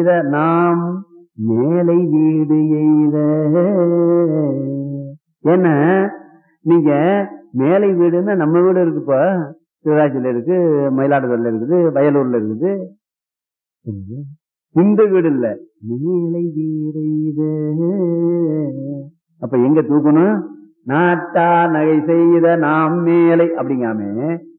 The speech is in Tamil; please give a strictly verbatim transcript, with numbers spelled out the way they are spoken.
நாம் மேலை வீடு எய்த. ஏன்னா நீங்க மேலை வீடுன்னா நம்ம வீடு இருக்குப்பா, சிவராஜில இருக்கு, மயிலாடுதுறையில இருக்குது, வயலூர்ல இருக்குது. இந்த வீடு இல்ல, மேலை வீடு எய்த. அப்ப எங்க தூக்கணும்? நாட்டா நகை செய்த நாம் மேலை அப்படிங்காம